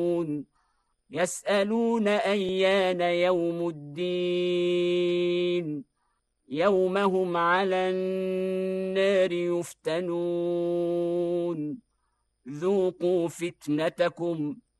يسألون أيان يوم الدين يوم هم على النار يفتنون ذوقوا فتنتكم